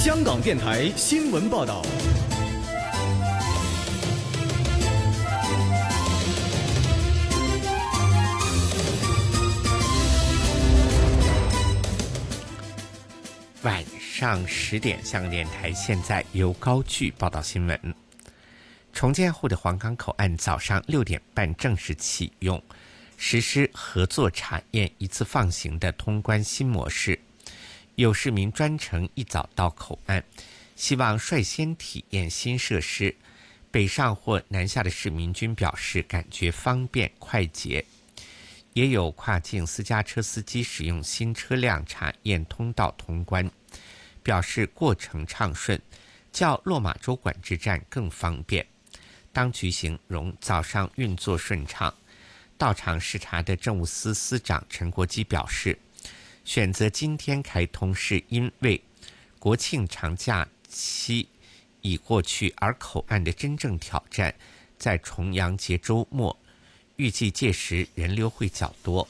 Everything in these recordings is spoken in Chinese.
香港电台新闻报道。 晚上10点，香港电台现在由高炬报道新闻。重建后的皇岗口岸早上6点半正式启用，实施合作查验一次放行的通关新模式。有市民专程一早到口岸，希望率先体验新设施。北上或南下的市民均表示感觉方便快捷。也有跨境私家车司机使用新车辆查验通道通关，表示过程畅顺，较落马洲管制站更方便。当局形容早上运作顺畅。到场视察的政务司司长陈国基表示，选择今天开通是因为国庆长假期已过去，而口岸的真正挑战在重阳节周末，预计届时人流会较多。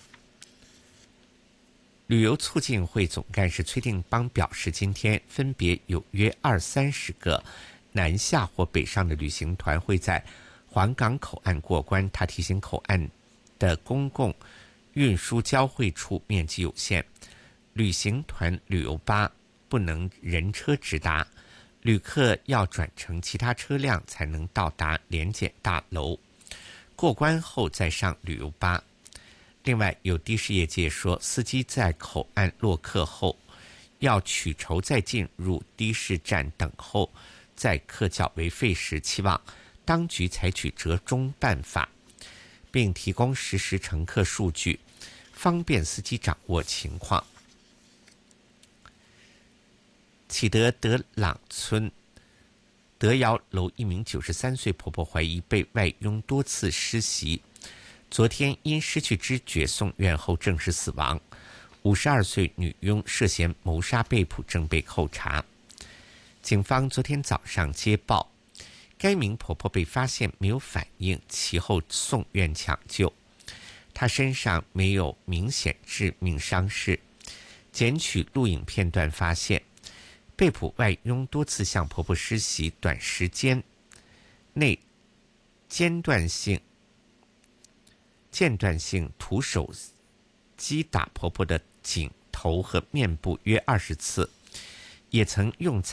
旅游促进会总干事崔定邦表示，今天分别有约20-30个南下或北上的旅行团会在皇岗口岸过关。他提醒口岸的公共运输交汇处面积有限，旅行团旅游巴不能人车直达，旅客要转乘其他车辆才能到达联检大楼，过关后再上旅游巴。另外，有的士业界说，司机在口岸落客后要取酬再进入的士站等候载客较为费时，期望当局采取折中办法，并提供实时乘客数据，方便司机掌握情况。启德德朗村德瑶楼一名93岁婆婆怀疑被外佣多次施袭，昨天因失去知觉送院后证实死亡。52岁女佣涉嫌谋杀被捕，正被扣查。警方昨天早上接报，该名婆婆被发现没有反应，其后送院抢救。她身上没有明显致命伤势。检取录影片段发现，被捕外佣多次向婆婆施袭，短时间内间断性徒手击打婆婆的颈、头和面部约20次，也曾用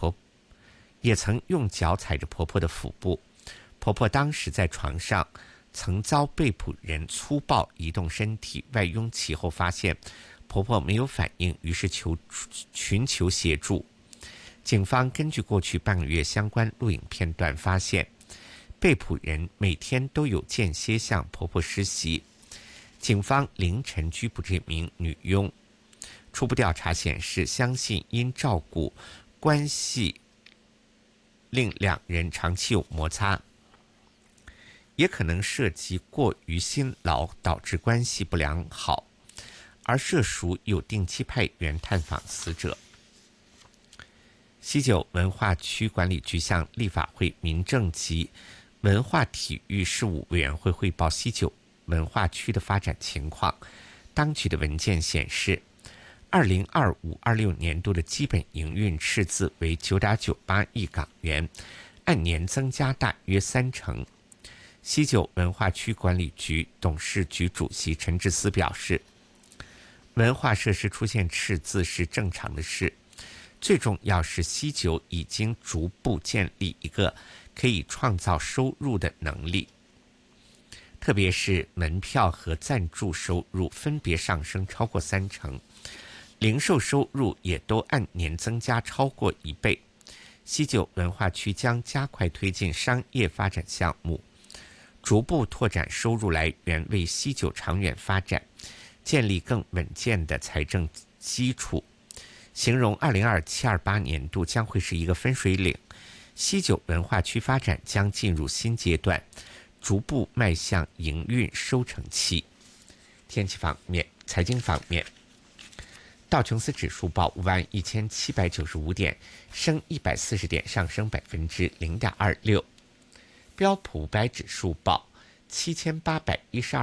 脚踩着婆婆的腹部。婆婆当时在床上，曾遭被捕人粗暴移动身体，外佣其后发现婆婆没有反应，于是寻求协助。警方根据过去半个月相关录影片段发现，被捕人每天都有间歇向婆婆施袭。警方凌晨拘捕这名女佣。初步调查显示，相信因照顾关系令两人长期有摩擦，也可能涉及过于辛劳导致关系不良好，而涉属有定期派员探访死者。西九文化区管理局向立法会民政及文化体育事务委员会汇报西九文化区的发展情况。当局的文件显示，2025-26年度的基本营运赤字为9.98亿港元，按年增加大约30%。西九文化区管理局董事局主席陈志思表示，文化设施出现赤字是正常的事，最重要是西九已经逐步建立一个可以创造收入的能力，特别是门票和赞助收入分别上升超过30%，零售收入也都按年增加超过1倍。西九文化区将加快推进商业发展项目，逐步拓展收入来源，为西九长远发展建立更稳健的财政基础。形容2027-28年度将会是一个分水岭，西九文化区发展将进入新阶段，逐步迈向营运收成期。天气方面，财经方面，道琼斯指数报51795点，升140点，上升0.26%。标普500指数报7812